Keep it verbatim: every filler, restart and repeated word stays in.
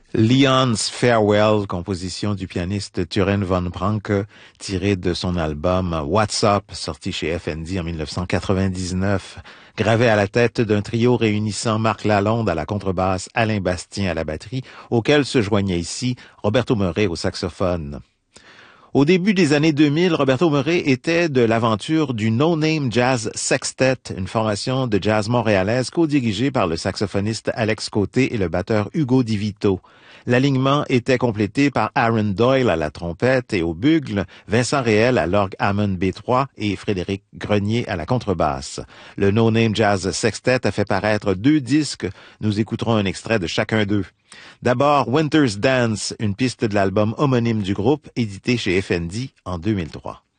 Leon's Farewell, composition du pianiste Turin von Branque, tirée de son album What's Up, sorti chez F N D en dix-neuf cent quatre-vingt-dix-neuf, gravé à la tête d'un trio réunissant Marc Lalonde à la contrebasse, Alain Bastien à la batterie, auquel se joignait ici Roberto Meuret au saxophone. Au début des années deux mille, Roberto Meuret était de l'aventure du No Name Jazz Sextet, une formation de jazz montréalaise co-dirigée par le saxophoniste Alex Côté et le batteur Hugo Di Vito. L'alignement était complété par Aaron Doyle à la trompette et au bugle, Vincent Réel à l'orgue Hammond B trois et Frédéric Grenier à la contrebasse. Le No Name Jazz Sextet a fait paraître deux disques. Nous écouterons un extrait de chacun d'eux. D'abord, Winter's Dance, une piste de l'album homonyme du groupe, édité chez F N D en deux mille trois.